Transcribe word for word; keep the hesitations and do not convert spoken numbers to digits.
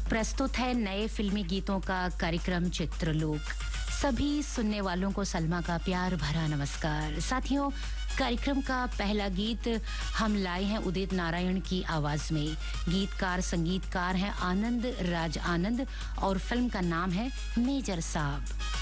प्रस्तुत है नए फिल्मी गीतों का कार्यक्रम चित्रलोक। सभी सुनने वालों को सलमा का प्यार भरा नमस्कार। साथियों, कार्यक्रम का पहला गीत हम लाए हैं उदित नारायण की आवाज में। गीतकार संगीतकार हैं आनंद राज आनंद और फिल्म का नाम है मेजर साहब।